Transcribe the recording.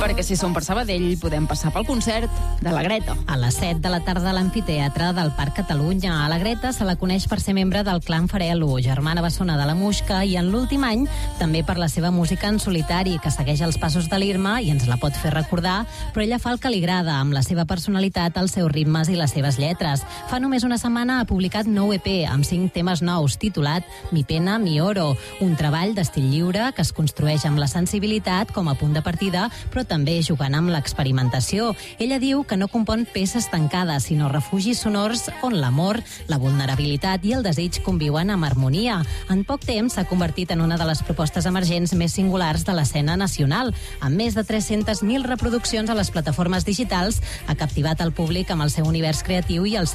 Perquè si som per Sabadell podem passar pel concert de la Greta. A les 7 de la tarda a l'amfiteatre del Parc Catalunya. A la Greta se la coneix per ser membre del clan Farelo, germana bessona de la Muixca, i en l'últim any també per la seva música en solitari, que segueix els passos de l'Irma i ens la pot fer recordar, però ella fa el que li agrada, amb la seva personalitat, els seus ritmes i les seves lletres. Fa només una setmana ha publicat nou EP amb 5 temes nous, titulat Mi pena, mi oro, un treball d'estil lliure que es construeix amb la sensibilitat com a punt de partida, però també jugant amb l'experimentació. Ella diu que no compon peces tancades, sinó refugis sonors on l'amor, la vulnerabilitat i el desig conviuen amb harmonia. En poc temps s'ha convertit en una de les propostes emergents més singulars de l'escena nacional. Amb més de 300.000 reproduccions a les plataformes digitals, ha captivat el públic amb el seu univers creatiu i el seu